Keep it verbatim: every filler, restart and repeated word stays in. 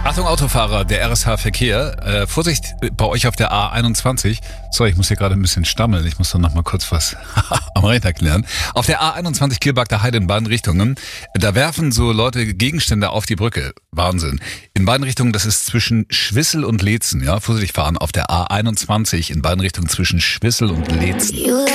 Achtung Autofahrer, der R S H-Verkehr. Äh, Vorsicht bei euch auf der A einundzwanzig. Sorry, ich muss hier gerade ein bisschen stammeln. Ich muss dann noch mal kurz was am Rechner klären. Auf der A einundzwanzig Kirchberger Heide in beiden Richtungen. Da werfen so Leute Gegenstände auf die Brücke. Wahnsinn. In beiden Richtungen, das ist zwischen Schwissel und Leetzen. Ja, vorsichtig fahren auf der A einundzwanzig in beiden Richtungen zwischen Schwissel und Leetzen.